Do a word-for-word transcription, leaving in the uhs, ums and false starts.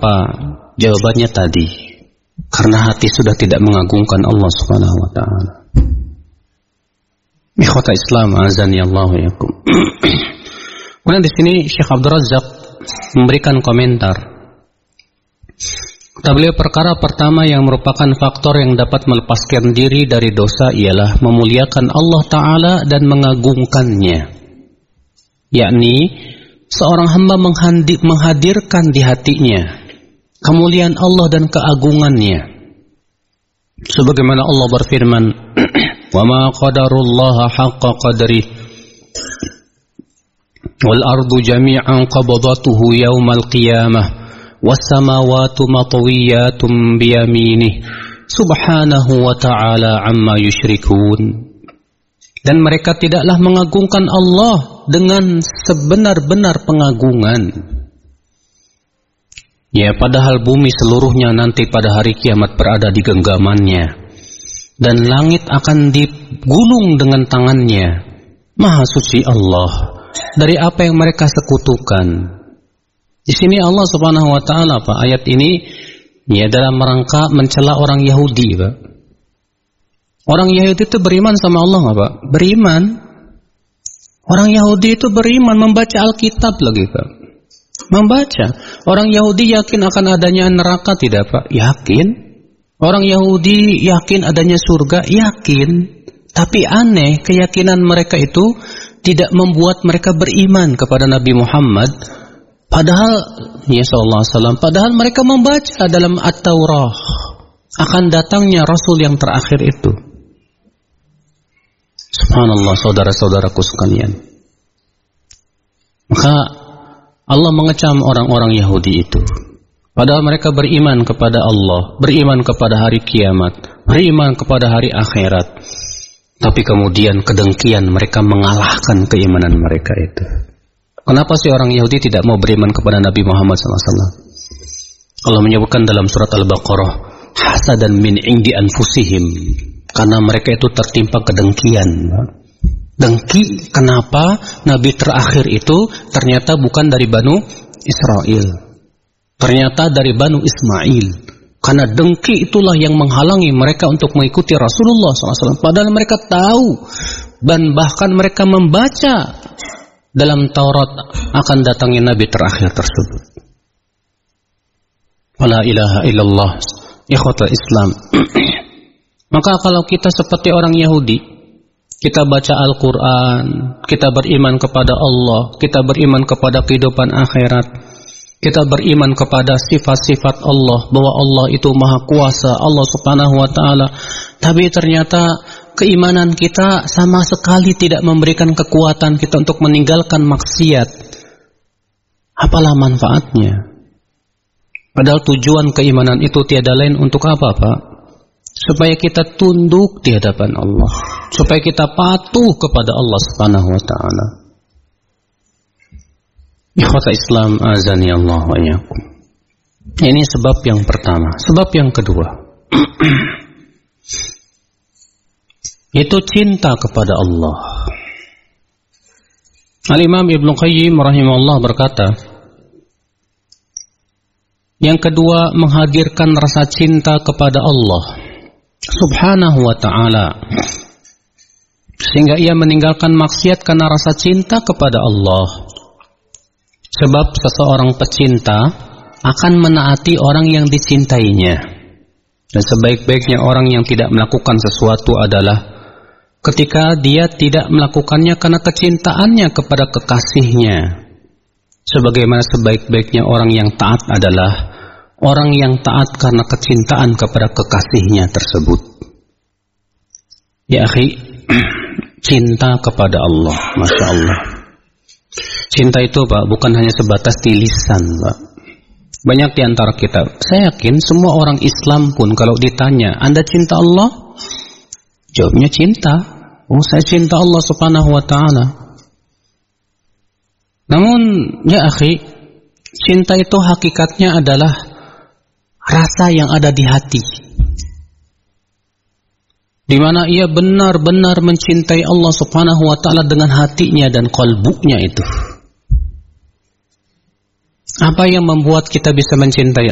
Mengapa? Jawabannya tadi, karena hati sudah tidak mengagungkan Allah Subhanahu wa taala. Ikhwata Islam, azani Allah wa yakum. Kemudian di sini Syekh Abdul Razak memberikan komentar. Kata beliau, perkara pertama yang merupakan faktor yang dapat melepaskan diri dari dosa ialah memuliakan Allah Ta'ala dan mengagungkannya. Yakni, seorang hamba menghadirkan di hatinya kemuliaan Allah dan keagungannya. Sebagaimana Allah berfirman, "Wa ma qadarullaha haqqa qadrih wal ardu jami'an qabdatuhu yaumal qiyamah was samawati matwiyatun bi yaminih subhanahu wa ta'ala amma yusyrikun." Dan mereka tidaklah mengagungkan Allah dengan sebenar-benar pengagungan. Ya, padahal bumi seluruhnya nanti pada hari kiamat berada di genggamannya, dan langit akan digulung dengan tangannya. Maha suci Allah dari apa yang mereka sekutukan. Di sini Allah Subhanahu wa taala, Pak, ayat ini ya dalam rangka mencela orang Yahudi, Pak. Orang Yahudi itu beriman sama Allah enggak, Pak? Beriman. Orang Yahudi itu beriman, membaca Alkitab lagi, Pak. Membaca. Orang Yahudi yakin akan adanya neraka tidak, Pak? Yakin. Orang Yahudi yakin adanya surga? Yakin. Tapi aneh, keyakinan mereka itu tidak membuat mereka beriman kepada Nabi Muhammad. Padahal, ya sallallahu alaihi wasallam, padahal mereka membaca dalam At-Taurah akan datangnya Rasul yang terakhir itu. Subhanallah, saudara-saudaraku sekalian. Maka Allah mengecam orang-orang Yahudi itu. Padahal mereka beriman kepada Allah, beriman kepada hari kiamat, beriman kepada hari akhirat. Tapi kemudian kedengkian mereka mengalahkan keimanan mereka itu. Kenapa sih orang Yahudi tidak mau beriman kepada Nabi Muhammad sallallahu alaihi wasallam? Allah menyebutkan dalam surat Al-Baqarah, hasadan min indi anfusihim. Karena mereka itu tertimpa kedengkian. Dengki, kenapa Nabi terakhir itu ternyata bukan dari Banu Israel, ternyata dari Banu Ismail. Karena dengki itulah yang menghalangi mereka untuk mengikuti Rasulullah sallallahu alaihi wasallam. Padahal mereka tahu dan bahkan mereka membaca dalam Taurat akan datangnya Nabi terakhir tersebut. La ilaha illallah, ikhwatul Islam. Maka kalau kita seperti orang Yahudi, kita baca Al-Quran, kita beriman kepada Allah, kita beriman kepada kehidupan akhirat, kita beriman kepada sifat-sifat Allah, bahwa Allah itu maha kuasa, Allah subhanahu wa ta'ala. Tapi ternyata keimanan kita sama sekali tidak memberikan kekuatan kita untuk meninggalkan maksiat. Apalah manfaatnya? Padahal tujuan keimanan itu tiada lain untuk apa, Pak? Supaya kita tunduk di hadapan Allah, supaya kita patuh kepada Allah Subhanahu wa taala. Ikhwata Islam, azani Allah wa iyyakum. Ini sebab yang pertama. Sebab yang kedua, itu cinta kepada Allah. Al-Imam Ibnu Qayyim rahimahullah berkata, yang kedua, menghadirkan rasa cinta kepada Allah Subhanahu wa ta'ala, sehingga ia meninggalkan maksiat karena rasa cinta kepada Allah. Sebab seseorang pecinta akan menaati orang yang dicintainya. Dan sebaik-baiknya orang yang tidak melakukan sesuatu adalah ketika dia tidak melakukannya karena kecintaannya kepada kekasihnya. Sebagaimana sebaik-baiknya orang yang taat adalah orang yang taat karena kecintaan kepada kekasihnya tersebut. Ya akhi, cinta kepada Allah, Masya Allah. Cinta itu, Pak, bukan hanya sebatas di lisan, Pak. Banyak di antara kita, saya yakin semua orang Islam pun kalau ditanya, Anda cinta Allah? Jawabnya cinta. Oh, saya cinta Allah subhanahu wa ta'ala. Namun, ya akhi, cinta itu hakikatnya adalah rasa yang ada di hati, di mana ia benar-benar mencintai Allah subhanahu wa ta'ala dengan hatinya dan qalbunya itu. Apa yang membuat kita bisa mencintai